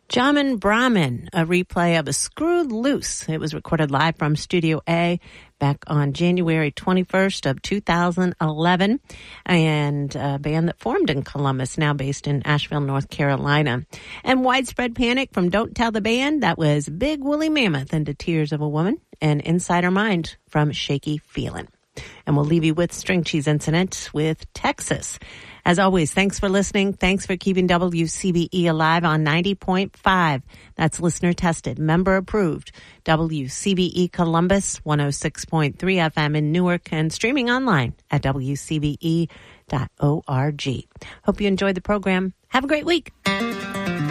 Jamin Brahmin, a replay of A Screwed Loose. It was recorded live from Studio A back on January 21st of 2011, and a band that formed in Columbus, now based in Asheville, North Carolina. And Widespread Panic from Don't Tell the Band, that was Big Woolly Mammoth and the Tears of a Woman, and Inside Her Mind from Shaky Feelin'. And we'll leave you with String Cheese Incident with Texas. As always, thanks for listening. Thanks for keeping WCBE alive on 90.5. That's listener tested, member approved. WCBE Columbus, 106.3 FM in Newark, and streaming online at WCBE.org. Hope you enjoyed the program. Have a great week.